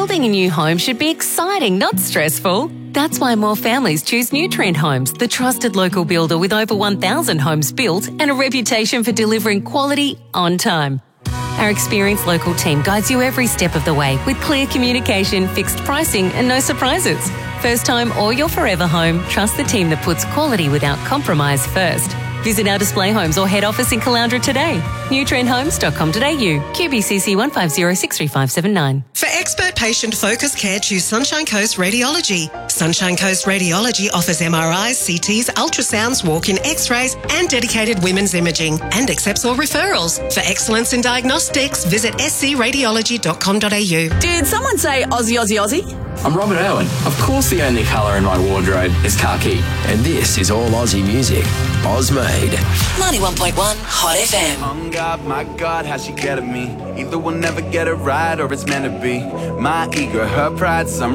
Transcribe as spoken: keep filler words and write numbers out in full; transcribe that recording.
Building a new home should be exciting, not stressful. That's why more families choose New Trend Homes, the trusted local builder with over one thousand homes built and a reputation for delivering quality on time. Our experienced local team guides you every step of the way with clear communication, fixed pricing and no surprises. First time or your forever home, trust the team that puts quality without compromise first. Visit our display homes or head office in Caloundra today. new trend homes dot com dot a u. Q B C C one five zero six three five seven nine. For expert patient-focused care, choose Sunshine Coast Radiology. Sunshine Coast Radiology offers M R Is, C Ts, ultrasounds, walk-in x-rays and dedicated women's imaging and accepts all referrals. For excellence in diagnostics, visit s c radiology dot com dot a u. Did someone say Aussie, Aussie, Aussie? I'm Robert Irwin. Of course the only colour in my wardrobe is khaki. And this is all Aussie music. Ozmade. ninety-one point one Hot F M. Oh God, my God, how she get at me. Either we'll never get it right or it's meant to be. My ego, her pride, some